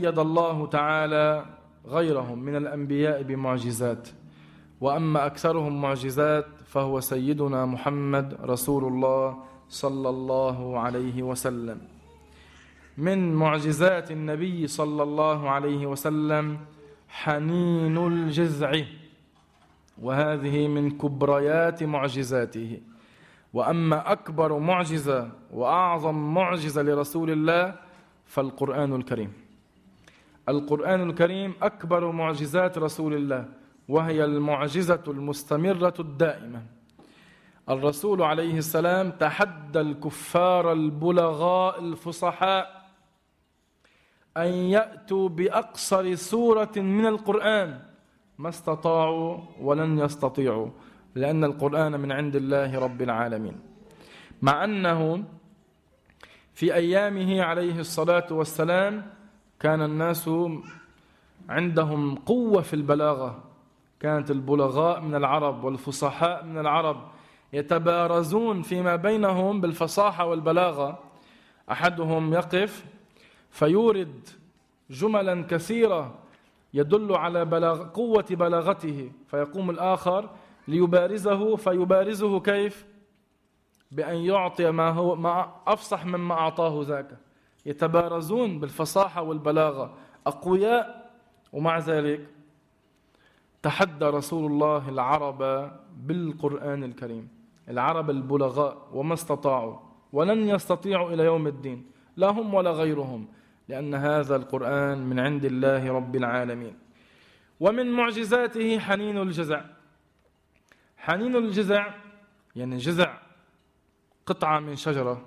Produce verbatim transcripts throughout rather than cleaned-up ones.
قيد الله تعالى غيرهم من الأنبياء بمعجزات، وأما أكثرهم معجزات فهو سيدنا محمد رسول الله صلى الله عليه وسلم. من معجزات النبي صلى الله عليه وسلم حنين الجذع، وهذه من كبريات معجزاته. وأما أكبر معجزة وأعظم معجزة لرسول الله فالقرآن الكريم. القرآن الكريم أكبر معجزات رسول الله، وهي المعجزة المستمرة الدائمة. الرسول عليه السلام تحدى الكفار البلغاء الفصحاء أن يأتوا بأقصر سورة من القرآن، ما استطاعوا ولن يستطيعوا، لأن القرآن من عند الله رب العالمين. مع أنه في أيامه عليه الصلاة والسلام كان الناس عندهم قوة في البلاغة، كانت البلغاء من العرب والفصحاء من العرب يتبارزون فيما بينهم بالفصاحة والبلاغة. أحدهم يقف فيورد جملا كثيرة يدل على بلاغ قوة بلاغته، فيقوم الآخر ليبارزه فيبارزه كيف؟ بأن يعطي ما هو ما أفصح مما أعطاه ذاك. يتبارزون بالفصاحة والبلاغة، أقوياء، ومع ذلك تحدى رسول الله العرب بالقرآن الكريم، العرب البلغاء، وما استطاعوا ولن يستطيعوا إلى يوم الدين، لا هم ولا غيرهم، لأن هذا القرآن من عند الله رب العالمين. ومن معجزاته حنين الجزع. حنين الجزع يعني جزع قطعة من شجرة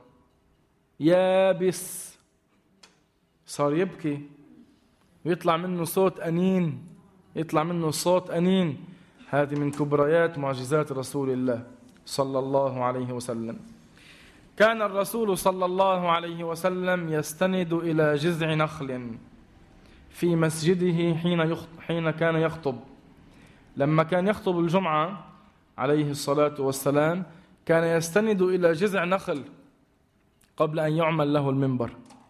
يابس صار يبكي ويطلع منه صوت أنين، يطلع منه صوت أنين. هذه من كبريات معجزات رسول الله صلى الله عليه وسلم. كان الرسول صلى الله عليه وسلم يستند إلى جذع نخل في مسجده حين حين كان يخطب. لما كان يخطب الجمعة عليه الصلاة والسلام كان يستند إلى جذع نخل قبل أن يعمل له المنبر.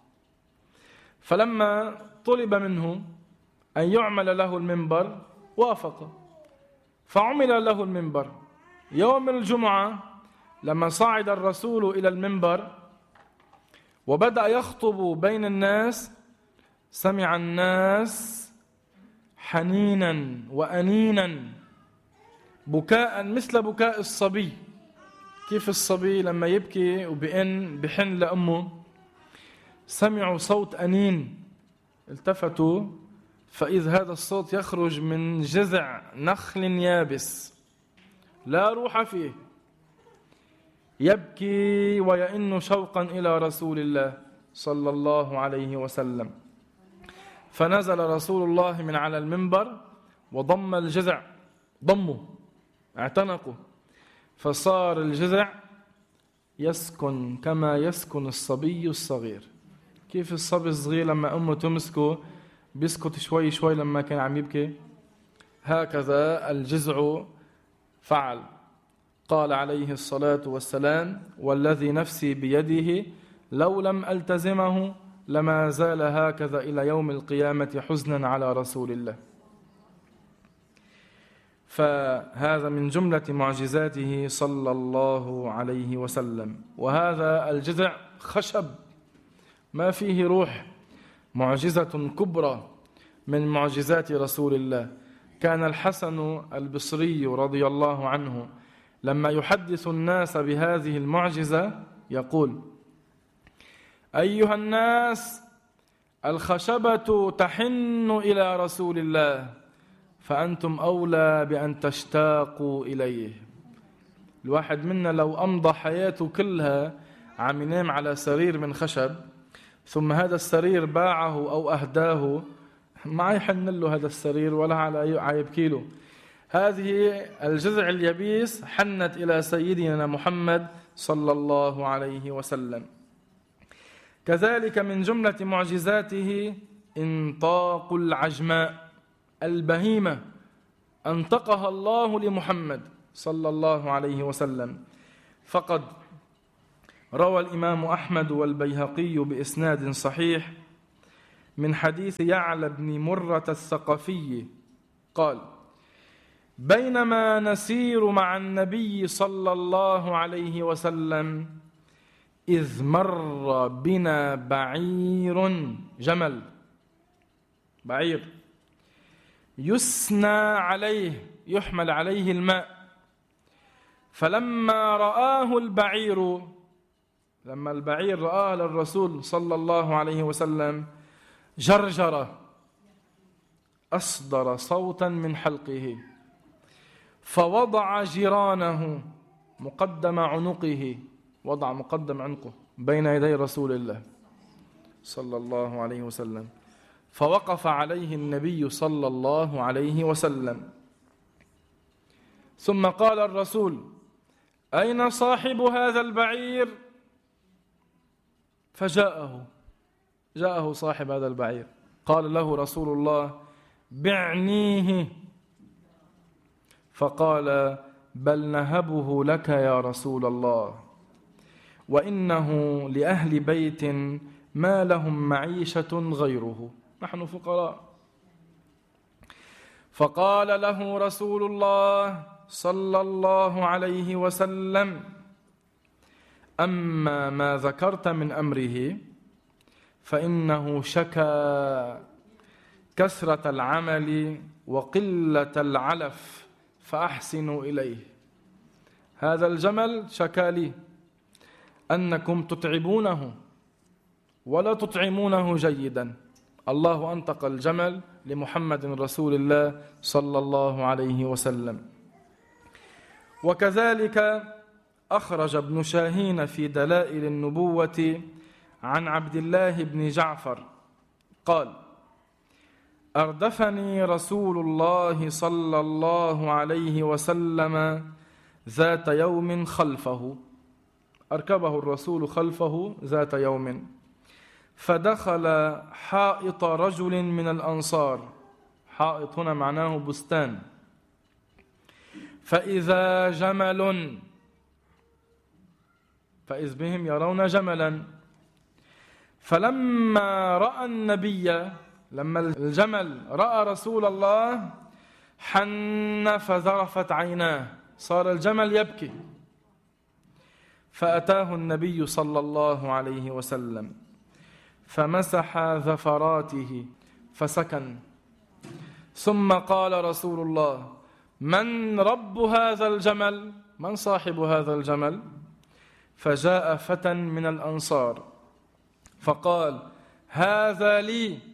فلما طلب منه أن يعمل له المنبر وافق، فعمل له المنبر. يوم الجمعة لما صعد الرسول إلى المنبر وبدأ يخطب بين الناس، سمع الناس حنينا وأنينا، بكاء مثل بكاء الصبي. كيف الصبي لما يبكي وبئن بحن لأمه، سمعوا صوت أنين، التفتوا فإذ هذا الصوت يخرج من جذع نخل يابس لا روح فيه، يبكي ويئن شوقا إلى رسول الله صلى الله عليه وسلم. فنزل رسول الله من على المنبر وضم الجذع، ضمه اعتنقه، فصار الجذع يسكن كما يسكن الصبي الصغير. كيف الصبي الصغير لما أمه تمسكه بيسكت شوي شوي لما كان عم يبكي، هكذا الجذع فعل. قال عليه الصلاة والسلام: والذي نفسي بيده لو لم ألتزمه لما زال هكذا إلى يوم القيامة حزنا على رسول الله. فهذا من جملة معجزاته صلى الله عليه وسلم. وهذا الجذع خشب ما فيه روح، معجزة كبرى من معجزات رسول الله. كان الحسن البصري رضي الله عنه لما يحدث الناس بهذه المعجزة يقول: أيها الناس، الخشبة تحن إلى رسول الله، فأنتم أولى بأن تشتاقوا إليه. الواحد منا لو أمضى حياته كلها عم ينام على سرير من خشب، ثم هذا السرير باعه أو أهداه، ما يحن له هذا السرير ولا على يبكي له. هذه الجذع اليبيس حنت إلى سيدنا محمد صلى الله عليه وسلم. كذلك من جملة معجزاته انطاق العجماء البهيمة، انطقها الله لمحمد صلى الله عليه وسلم. فقد روى الإمام أحمد والبيهقي بإسناد صحيح من حديث يعلى بن مرة الثقفي قال: بينما نسير مع النبي صلى الله عليه وسلم إذ مر بنا بعير جمل بعير يسنى عليه يحمل عليه الماء، فلما رآه البعير لما البعير رآه للرسول صلى الله عليه وسلم جرجر، أصدر صوتا من حلقه، فوضع جيرانه مقدم عنقه وضع مقدم عنقه بين يدي رسول الله صلى الله عليه وسلم، فوقف عليه النبي صلى الله عليه وسلم، ثم قال الرسول: أين صاحب هذا البعير؟ فجاءه جاءه صاحب هذا البعير، قال له رسول الله: بعنيه. فقال: بل نهبه لك يا رسول الله، وإنه لأهل بيت ما لهم معيشة غيره، نحن فقراء. فقال له رسول الله صلى الله عليه وسلم: أما ما ذكرت من أمره فإنه شكى كثرة العمل وقلة العلف فأحسنوا إليه. هذا الجمل شكى لي أنكم تتعبونه ولا تطعمونه جيدا. الله أنطق الجمل لمحمد رسول الله صلى الله عليه وسلم. وكذلك أخرج ابن شاهين في دلائل النبوة عن عبد الله بن جعفر قال: أردفني رسول الله صلى الله عليه وسلم ذات يوم خلفه، أركبه الرسول خلفه ذات يوم، فدخل حائط رجل من الأنصار، حائط هنا معناه بستان، فإذا جمل فإذ بهم يرون جملا، فلما رأى النبي لما الجمل رأى رسول الله حن فذرفت عيناه، صار الجمل يبكي، فأتاه النبي صلى الله عليه وسلم فمسح ذفراته فسكن، ثم قال رسول الله: من رب هذا الجمل؟ من صاحب هذا الجمل؟ فجاء فتى من الأنصار فقال: هذا لي.